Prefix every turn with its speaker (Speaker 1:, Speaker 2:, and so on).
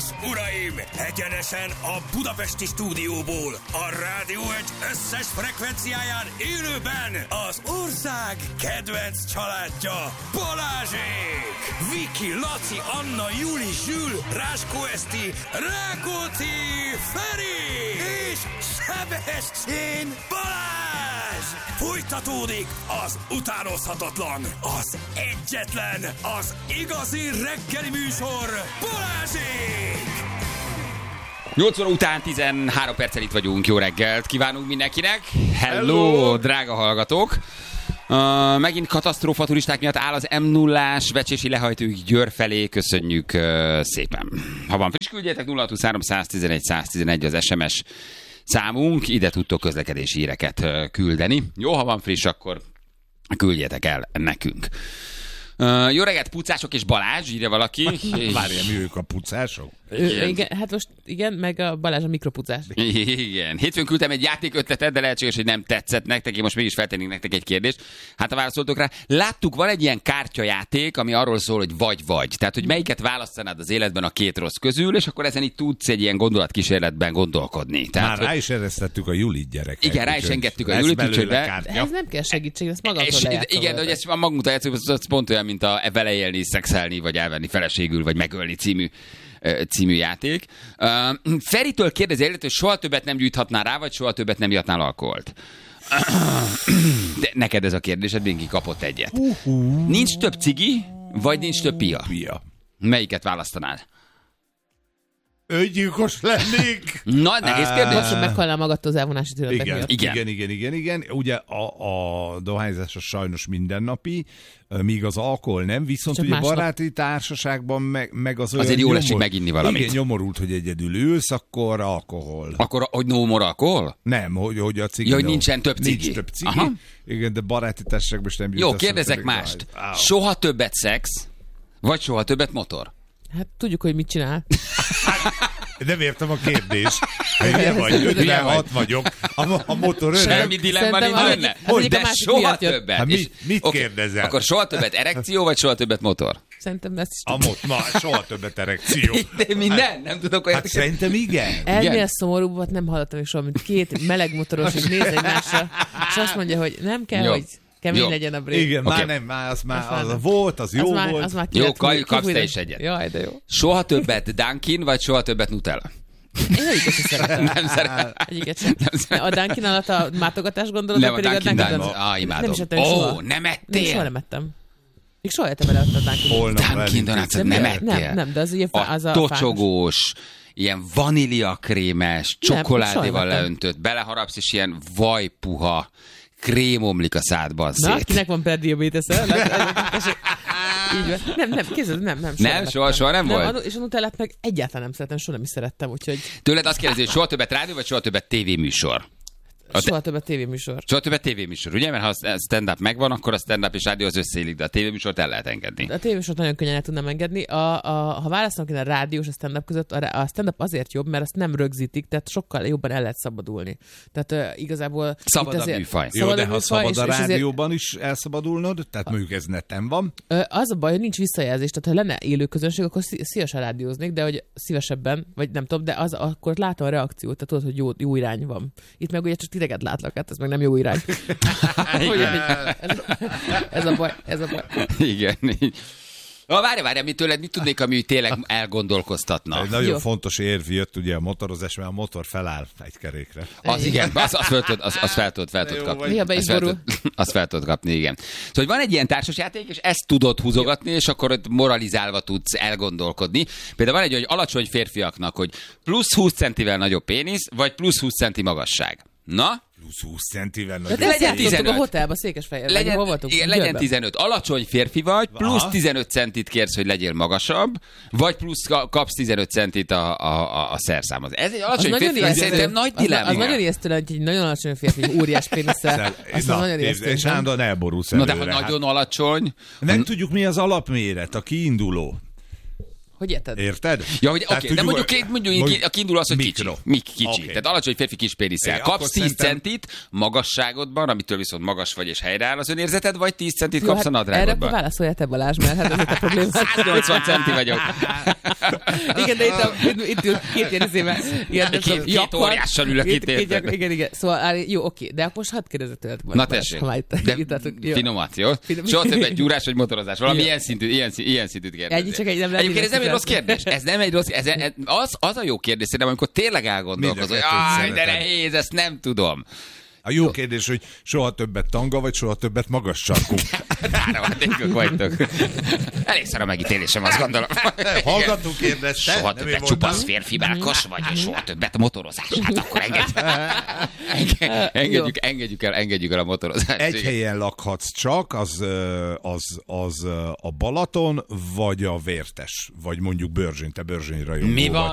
Speaker 1: uraim, egyenesen a budapesti stúdióból, a Rádió Egy összes frekvenciáján élőben az ország kedvenc családja, Balázsék! Viki, Laci, Anna, Juli, Zsül, Ráskó Eszti, Rákóczi, Feri és Sebestyén Balázs! Folytatódik az utánozhatatlan, az egyetlen, az igazi reggeli műsor, Balázsék!
Speaker 2: 8 óra után 13 perccel itt vagyunk. Jó reggelt kívánunk mindenkinek. Hello, drága hallgatók. Megint katasztrófa turisták miatt áll az M0-ás vecsési lehajtóig Győr felé. Köszönjük szépen. Ha van friss, küldjétek 0623 111 111 az SMS számunk. Ide tudtok közlekedési híreket küldeni. Jó, ha van friss, akkor küldjétek el nekünk. Jó reggelt, pucások és Balázs, írja valaki.
Speaker 3: Várjál, mi ők a pucások?
Speaker 4: Igen, hát most igen, meg a Balázs a mikropucás.
Speaker 2: Igen. Hétfőn küldtem egy játékötletet, de lehetséges, hogy nem tetszett nektek. Én most mégis feltennék nektek egy kérdést. Hát ha válaszoltok rá, láttuk, van egy ilyen kártyajáték, ami arról szól, hogy vagy-vagy. Tehát, hogy melyiket választanád az életben a két rossz közül, és akkor ezen itt tudsz egy ilyen gondolatkísérletben gondolkodni. Tehát,
Speaker 3: már rá is eresztettük a Julit, gyerekek.
Speaker 2: Igen, rá is engedtük a Julit, úgyhogy
Speaker 4: ez nem kell segítség, ezt magamtól lejátszol.
Speaker 2: Igen, de hogy ezt magunk játszunk, az pont olyan, mint a vele élni, szexelni, vagy elvenni feleségül, vagy megölni című játék. Feritől kérdezi, hogy soha többet nem gyújthatnál rá, vagy soha többet nem ihatnál alkoholt. De neked ez a kérdésed, Binki kapott egyet. Nincs több cigi, vagy nincs több pia? Melyiket választanád?
Speaker 3: Öngyilkos lennék.
Speaker 2: Na, nehéz kérdés.
Speaker 4: Most meghalnál magadtól az elvonási tűnetek miatt.
Speaker 3: Igen. Ugye a dohányzás az sajnos mindennapi, míg az alkohol nem, viszont csak ugye baráti társaságban meg az olyan...
Speaker 2: Azért jól esik meginni valamit.
Speaker 3: Igen, nyomorult, hogy egyedül ülsz, akkor alkohol.
Speaker 2: Akkor, hogy no more alkohol?
Speaker 3: Nem, hogy a cigi...
Speaker 2: Ja, hogy nincsen több cigi.
Speaker 3: Nincs több cigi. Aha. Igen, de baráti társaságban is nem jut.
Speaker 2: Jó, kérdezek mást. Soha többet szex, vagy soha többet motor?
Speaker 4: Hát tudjuk, hogy mit csinál.
Speaker 3: Nem értem a kérdést. Hülye vagy, de hat vagyok. A motor öreg.
Speaker 2: Semmi dilemma nincs benne. De soha többet.
Speaker 3: Hát mit kérdezel?
Speaker 2: Akkor soha többet erekció, vagy soha többet motor?
Speaker 4: Szerintem ezt is
Speaker 3: soha többet erekció.
Speaker 2: De minden? Nem tudok olyat.
Speaker 3: Hát szerintem igen.
Speaker 4: Ennél szomorúbbat nem hallottam még soha, mint két meleg motoros, és néz egymásra, és azt mondja, hogy nem kell, hogy kemény legyen a brék.
Speaker 3: Igen, már nem, az volt, az jó volt.
Speaker 4: Az már
Speaker 2: jó, kapsz te is egyet.
Speaker 4: Jaj, de jó.
Speaker 2: Soha többet Dunkin, vagy soha többet Nutella?
Speaker 4: Én egyiket sem szeretem.
Speaker 2: Nem szeretem.
Speaker 4: Egyiket sem. A Dunkin alatt a mátogatás gondolod,
Speaker 2: nem,
Speaker 4: pedig a Dunkin
Speaker 2: Dunkin. Imádom.
Speaker 4: Nem is ettem soha.
Speaker 2: Nem ettél?
Speaker 4: Soha nem ettem. Még soha ettem vele a
Speaker 2: Dunkin Donuts-ot nem ettél?
Speaker 4: Nem, de az ugye
Speaker 2: a tocsogós, ilyen vaníliakrémes, csokoládéval leöntött, beleharapsz, és ilyen vajpuha krém omlik a szádban szét.
Speaker 4: Na, akinek van prediabetes-e? Nem, kézzel, nem.
Speaker 2: Nem, soha nem volt?
Speaker 4: És a Nutellát meg egyáltalán nem szeretem, soha nem is szerettem, úgyhogy...
Speaker 2: Tőled azt kérdezi, hogy soha többet rádió, vagy soha többet tévéműsor?
Speaker 4: Soha többet tévéműsor.
Speaker 2: Soha többet tévéműsor, ugye? Mert ha a stand-up megvan, akkor a stand-up és rádió az összeillik, de a tévéműsort el lehet engedni.
Speaker 4: A tévéműsort nagyon könnyen el tudnám engedni. Ha választanak én a rádió és a stand-up között, a stand-up azért jobb, mert azt nem rögzítik, tehát sokkal jobban el lehet szabadulni. Tehát igazából...
Speaker 2: Szabad a műfaj.
Speaker 3: Jó, de ha szabad a rádióban is elszabadulnod, tehát mondjuk ez neten van.
Speaker 4: Az a baj, hogy nincs visszajelzés, tehát ha lenne élő közönség, akkor szívesen rádióznék, de hogy szívesebben, vagy nem tudom, de akkor látom a reakciót, tehát tudod, hogy jó irány van. Itt meg ugye csak titeket látlak, hát ez meg nem jó irány. ez a baj.
Speaker 2: Igen. Várj, mit tudnék, ami tényleg elgondolkoztatna.
Speaker 3: Egy nagyon fontos érv jött ugye a motorozás, mert a motor feláll egy kerékre.
Speaker 2: Az igen, azt fel tudod kapni. Azt fel tudod kapni, igen. Szóval, hogy van egy ilyen társasjáték, és ezt tudod húzogatni, és akkor ott moralizálva tudsz elgondolkodni. Például van egy olyan alacsony férfiaknak, hogy plusz 20 centivel nagyobb pénisz, vagy plusz 20 centi magasság. Na?
Speaker 3: Plusz 20 centivel nagyobb.
Speaker 4: De legyen 15. A hotelba, Székesfehérben.
Speaker 2: Legyen 15. Alacsony férfi vagy, plusz 15 centit kérsz, hogy legyél magasabb, vagy plusz kapsz 15 centit a szerszámhoz. Ez egy alacsony férfi, szerintem nagy dilemma.
Speaker 4: Az nagyon ijesztő, hogy egy nagyon alacsony férfi, óriás pénisszel.
Speaker 3: És állandóan elborulsz
Speaker 2: előre.
Speaker 3: Na,
Speaker 2: de ha nagyon alacsony...
Speaker 3: Nem tudjuk, mi az alapméret, a kiinduló.
Speaker 4: Hogy érted?
Speaker 3: Érted?
Speaker 2: Ja, hogy oké, de mondjuk a kiinduló az, hogy kicsi. Kicsi.
Speaker 3: Okay.
Speaker 2: Tehát alacsony férfi kis pénisszel. Kapsz 10 centit magasságodban, amitől viszont magas vagy és helyreáll az önérzeted, vagy 10 centit kapsz a nadrágodban.
Speaker 4: Erre akkor válaszoljál te, Balázs, mert hát ez a probléma.
Speaker 2: 180 centi vagyok.
Speaker 4: Igen, de itt ül két ilyen izével.
Speaker 2: Két óriással ülök itt, érted?
Speaker 4: Igen. Szóval jó, oké. De most hadd kérdezzek tőled.
Speaker 2: Na tessék. Finomat, jó? Soha többet gyúrás vagy motorozás. Valami ilyen szintűt kérdezni.
Speaker 4: Ennyi csak egy nem lehet.
Speaker 2: Egyébként ez nem egy rossz kérdés. Ez nem egy rossz. Az a jó kérdés, szerintem, amikor tényleg elgondolkozol. De nehéz, ezt nem tudom.
Speaker 3: A jó kérdés, hogy soha többet tanga, vagy soha többet magas sarkú.
Speaker 2: Ráramadékok vagytok. Elégszer a megítélésem, azt gondolom.
Speaker 3: Hallgató kérdezte.
Speaker 2: Soha többet csupasz férfi melkas vagy, és soha többet motorozás. Hát akkor engedjük el a motorozást.
Speaker 3: Egy helyen lakhatsz csak, az a Balaton, vagy a Vértes, vagy mondjuk Börzsény, te Börzsény rajongó.
Speaker 2: Mi van?